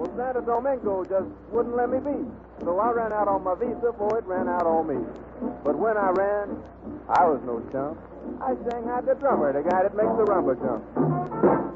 Well, Santo Domingo just wouldn't let me be. So I ran out on my visa before it ran out on me. But when I ran, I was no chump. I sang out the drummer, the guy that makes the rumba jump.